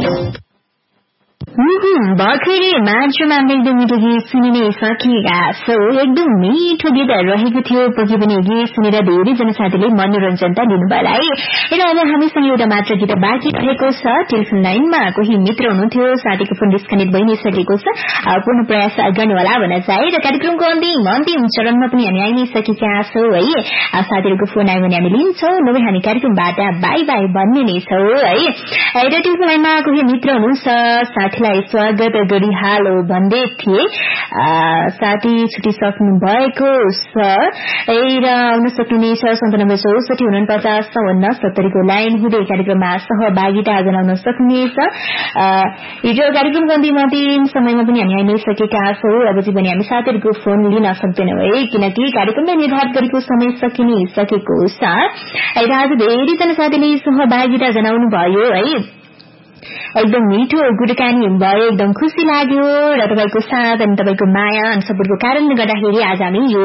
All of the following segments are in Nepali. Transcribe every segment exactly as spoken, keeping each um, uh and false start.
भर्खरै मान्छेमा एकदम मिठो गीत सुनिने सकिएका सो एकदम मिठो गीत रहेको थियो। पक्कै पनि गीत सुनेर धेरै जनसाथीले मनोरञ्जन त दिनुभयो है। र अब हामीसँग एउटा मात्र गीत बाँकी रहेको छ। टेलिफोन लाइनमा कोही मित्र हुनुहुन्थ्यो, साथीको फोन डिस्कनेक्ट भइ नै सकेको छ, पुनः प्रयास गर्नुहोला भन्न चाहे। र कार्यक्रमको अन्तिम अन्तिम चरणमा पनि हामी आइ नै सकेका छौं है। साथीहरूको फोन आयो भने हामी लिन्छौं, नभए हामी कार्यक्रमबाट बाई बाई भन्ने नै छौं है। र टेलिफोन लाइनमा कोही मित्र हुनुहुन्छ, साथीलाई स्वागत गरिहालो भन्दै थिए। साथी छुटिसक्नु भएको छ र आउन सक्नुहुनेछ सन्तानब्बे चौसठी उना पचास चौवन्न सत्तरीको लाइन हुँदै कार्यक्रममा सहभागिता जनाउन सक्नुहुनेछ। हिजो कार्यक्रमको अन्तिम अन्तिम समयमा पनि हामी आइ नै सकेका छौं। अब चाहिँ पनि हामी साथीहरूको फोन लिन सक्दैनौं है, किनकि कार्यक्रमले निर्धारित गरेको समय सकिनै सकेको छ। आज धेरैजना साथीले सहभागिता जनाउनु भयो है। एकदम मिठो कुराकानी भयो, एकदम खुसी लाग्यो र तपाईको साथ अनि तपाईको माया अनि सपोर्टको कारणले गर्दाखेरि आज हामी यो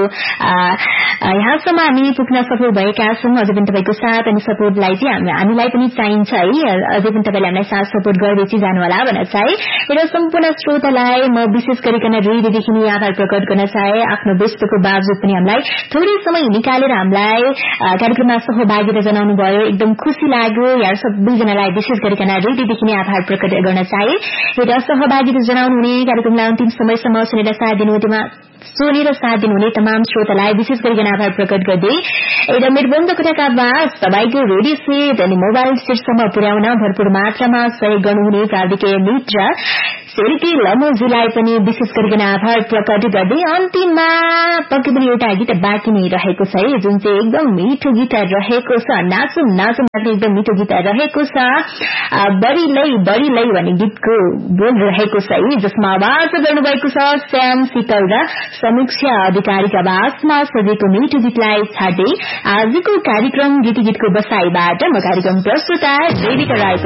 यहाँसम्म हामी पुग्न सफल भएका छौं। अझै पनि तपाईको साथ अनि सपोर्टलाई चाहिँ हामीलाई पनि चाहिन्छ है। अझै पनि तपाईले हामीलाई साथ सपोर्ट गर्दै चाहिँ जानु होला भन्न चाहे। र सम्पूर्ण श्रोतालाई म विशेष गरिकन रेडियोदेखि नै आभार प्रकट गर्न चाहे। आफ्नो व्यस्तको बावजुद पनि हामीलाई थोरै समय निकालेर हामीलाई कार्यक्रममा सहभागिता जनाउनु भयो, एकदम खुसी लाग्यो यार। सबैजनालाई विशेष गरिकन रेडियोदेखि नै आभार प्रकट गर्न चाहे। र सहभागिता जनाउनु हुने, कार्यक्रमलाई अन्तिम समयसम्म सुनेर साथ दिनुहुनेमा सुनेर साथ दिनुहुने तमाम श्रोतालाई विशेष गरिकन आभार प्रकट गर्दै र मेरो बन्द कोठाका आवाज तपाईको रेडियो सेट अनि मोबाइल सेटसम्म पुर्याउन भरपूर मात्रामा सहयोग गर्नुहुने प्राविधिक मित्र सेल्की लमोजीलाई पनि विशेष गरिकन आभार प्रकट गर्दै अन्तिममा पक्कै पनि एउटा गीत बाँकी नै रहेको छ है, जुन चाहिँ एकदम मिठो गीत रहेको छ। नाचौं नाचौं लाग्ने एकदम मिठो गीत रहेको छ। बढी लै बढी लै भन्ने गीतको बोल रहेको छ है, जसमा आवाज गर्नुभएको छ श्याम शीतल र समीक्षा अधिकारीका आवाजमा सजिएको मिठो गीतलाई छाड्दै आजको कार्यक्रम गीत गीतको बसाईबाट म कार्यक्रम प्रस्तुता रेडिका राय